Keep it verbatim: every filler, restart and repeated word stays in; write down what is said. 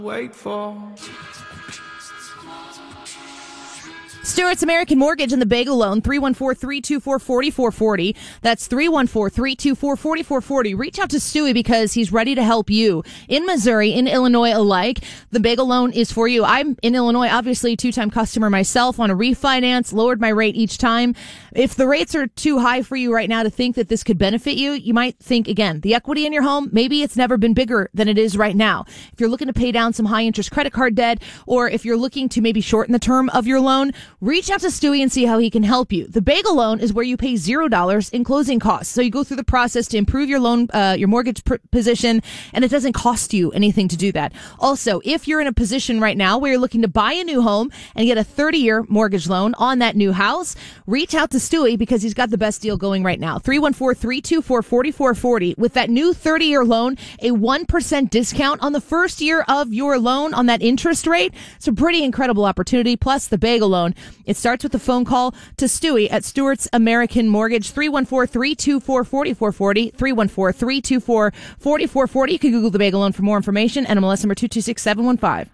Wait for Stewart's American Mortgage and the Bagel Loan, three one four, three two four, four four four zero. That's three one four, three two four, four four four zero. Reach out to Stewie because he's ready to help you in Missouri, in Illinois alike. The Bagel Loan is for you. I'm in Illinois, obviously, two-time customer myself on a refinance, lowered my rate each time. If the rates are too high for you right now to think that this could benefit you, you might think, again, the equity in your home, maybe it's never been bigger than it is right now. If you're looking to pay down some high-interest credit card debt, or if you're looking to maybe shorten the term of your loan, reach out to Stewie and see how he can help you. The Bagel Loan is where you pay zero dollars in closing costs. So you go through the process to improve your loan, uh, your mortgage pr- position, and it doesn't cost you anything to do that. Also, if you're in a position right now where you're looking to buy a new home and get a thirty-year mortgage loan on that new house, reach out to Stewie because he's got the best deal going right now. three one four, three two four, four four four zero. With that new thirty-year loan, a one percent discount on the first year of your loan on that interest rate. It's a pretty incredible opportunity. Plus, the Bagel Loan. It starts with a phone call to Stewie at Stewart's American Mortgage, three one four, three two four, four four four zero, three one four, three two four, four four four zero. You can Google the Bagel Loan for more information. N M L S number two two six seven one five.